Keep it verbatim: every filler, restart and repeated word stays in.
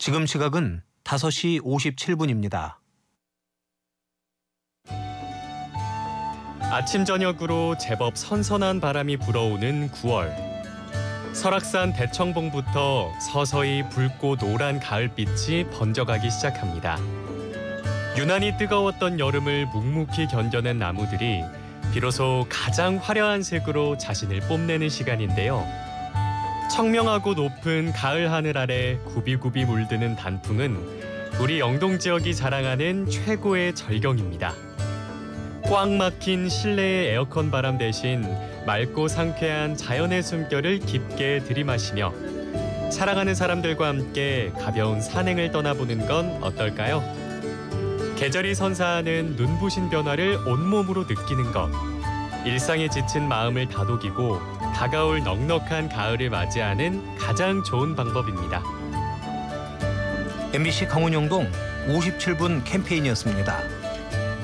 지금 시각은 다섯 시 오십칠 분입니다. 아침 저녁으로 제법 선선한 바람이 불어오는 구월. 설악산 대청봉부터 서서히 붉고 노란 가을빛이 번져가기 시작합니다. 유난히 뜨거웠던 여름을 묵묵히 견뎌낸 나무들이 비로소 가장 화려한 색으로 자신을 뽐내는 시간인데요. 청명하고 높은 가을 하늘 아래 굽이굽이 물드는 단풍은 우리 영동 지역이 자랑하는 최고의 절경입니다. 꽉 막힌 실내의 에어컨 바람 대신 맑고 상쾌한 자연의 숨결을 깊게 들이마시며 사랑하는 사람들과 함께 가벼운 산행을 떠나보는 건 어떨까요? 계절이 선사하는 눈부신 변화를 온몸으로 느끼는 것. 일상에 지친 마음을 다독이고 다가올 넉넉한 가을을 맞이하는 가장 좋은 방법입니다. 엠비씨 강원영동 오십칠 분 캠페인이었습니다.